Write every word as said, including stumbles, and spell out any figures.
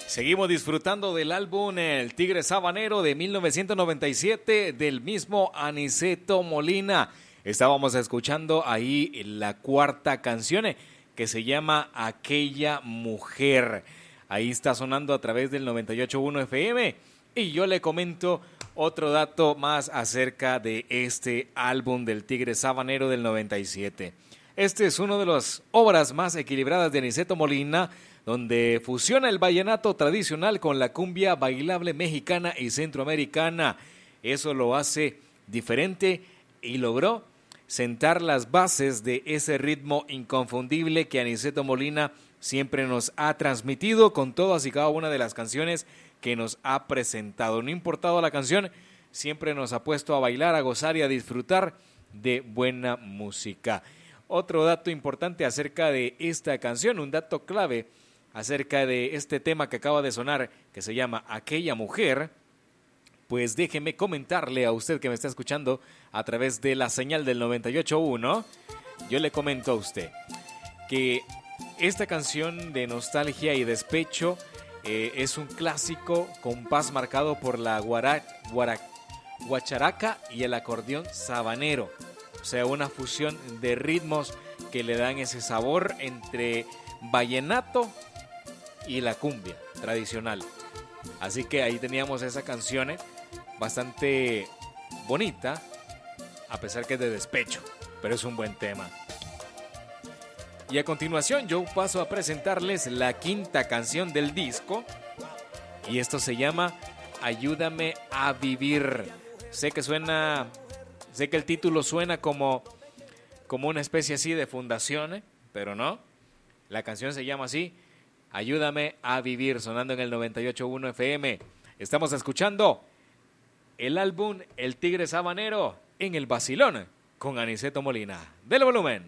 Seguimos disfrutando del álbum El Tigre Sabanero de mil novecientos noventa y siete del mismo Aniceto Molina. Estábamos escuchando ahí la cuarta canción que se llama Aquella Mujer. Ahí está sonando a través del noventa y ocho punto uno F M. Y yo le comento otro dato más acerca de este álbum del Tigre Sabanero del noventa y siete. Este es uno de las obras más equilibradas de Aniceto Molina, donde fusiona el vallenato tradicional con la cumbia bailable mexicana y centroamericana. Eso lo hace diferente y logró sentar las bases de ese ritmo inconfundible que Aniceto Molina siempre nos ha transmitido con todas y cada una de las canciones que nos ha presentado. No importado la canción, siempre nos ha puesto a bailar, a gozar y a disfrutar de buena música. Otro dato importante acerca de esta canción, un dato clave acerca de este tema que acaba de sonar, que se llama Aquella Mujer, pues déjeme comentarle a usted que me está escuchando a través de la señal del noventa y ocho punto uno. Yo le comento a usted que esta canción de nostalgia y despecho eh, es un clásico compás marcado por la guara, guara, guacharaca y el acordeón sabanero. O sea, una fusión de ritmos que le dan ese sabor entre vallenato y la cumbia tradicional. Así que ahí teníamos esa canción bastante bonita, a pesar que es de despecho, pero es un buen tema. Y a continuación yo paso a presentarles la quinta canción del disco, y esto se llama Ayúdame a Vivir. Sé que suena, sé que el título suena como, como una especie así de fundación, pero no. La canción se llama así, Ayúdame a Vivir, sonando en el noventa y ocho punto uno F M. Estamos escuchando el álbum El Tigre Sabanero en el Vacilón con Aniceto Molina. Dele volumen.